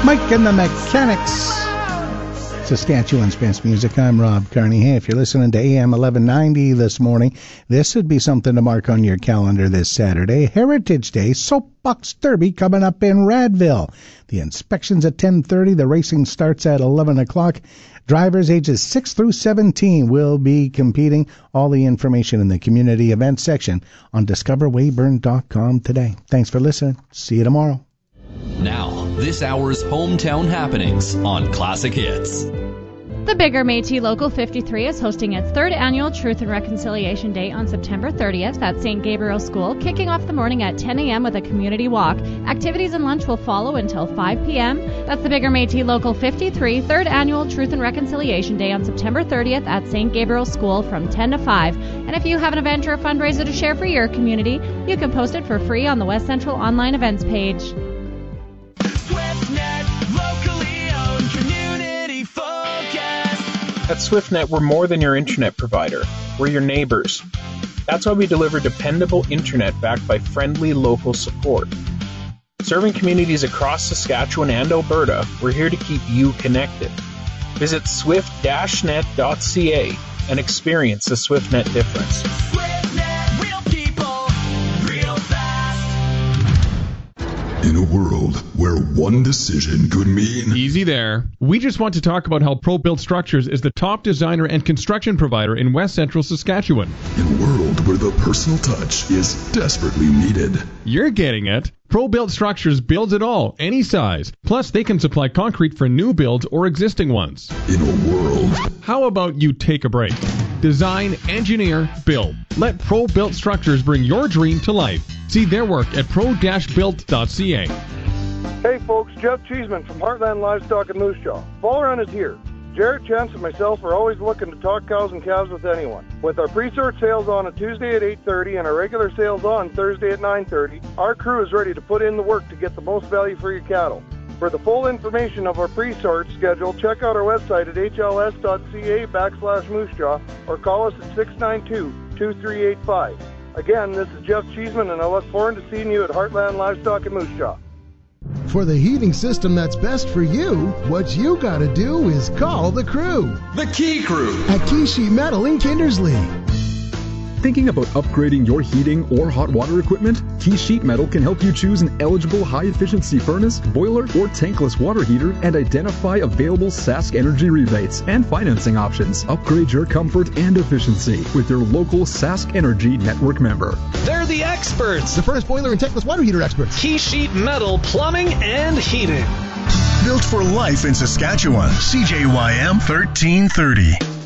Mike and the Mechanics. Saskatchewan's best music. I'm Rob Carney. Hey, if you're listening to AM 1190 this morning, this would be something to mark on your calendar this Saturday. Heritage Day Soapbox Derby coming up in Radville. The inspection's at 10:30. The racing starts at 11 o'clock. Drivers ages 6 through 17 will be competing. All the information in the community events section on discoverweyburn.com today. Thanks for listening. See you tomorrow. Now, this hour's hometown happenings on Classic Hits. The Bigger Métis Local 53 is hosting its third annual Truth and Reconciliation Day on September 30th at St. Gabriel School, kicking off the morning at 10 a.m. with a community walk. Activities and lunch will follow until 5 p.m. That's the Bigger Métis Local 53 third annual Truth and Reconciliation Day on September 30th at St. Gabriel School from 10 to 5. And if you have an event or a fundraiser to share for your community, you can post it for free on the West Central online events page. At SwiftNet, we're more than your internet provider. We're your neighbors. That's why we deliver dependable internet backed by friendly local support. Serving communities across Saskatchewan and Alberta, we're here to keep you connected. Visit swift-net.ca and experience the SwiftNet difference. SwiftNet, real people, real fast. In a world where one decision could mean... Easy there. We just want to talk about how ProBuilt Structures is the top designer and construction provider in West Central Saskatchewan. In a world where the personal touch is desperately needed. You're getting it. ProBuilt Structures builds it all, any size. Plus, they can supply concrete for new builds or existing ones. In a world... How about you take a break? Design, engineer, build. Let ProBuilt Structures bring your dream to life. See their work at pro-built.ca. Hey folks, Jeff Cheeseman from Heartland Livestock in Moose Jaw. Fall Run is here. Jarrett Chance and myself are always looking to talk cows and calves with anyone. With our pre-sort sales on a Tuesday at 8:30 and our regular sales on Thursday at 9:30, our crew is ready to put in the work to get the most value for your cattle. For the full information of our pre-sort schedule, check out our website at hls.ca/Moose Jaw or call us at 692-2385. Again, this is Jeff Cheeseman, and I look forward to seeing you at Heartland Livestock in Moose Jaw. For the heating system that's best for you, what you gotta do is call the crew. The Key Crew. At Key Sheet Metal in Kindersley. Thinking about upgrading your heating or hot water equipment? Key Sheet Metal can help you choose an eligible high-efficiency furnace, boiler, or tankless water heater and identify available Sask Energy rebates and financing options. Upgrade your comfort and efficiency with your local Sask Energy Network member. They're the experts. The furnace, boiler, and tankless water heater experts. Key Sheet Metal Plumbing and Heating. Built for life in Saskatchewan. CJYM 1330.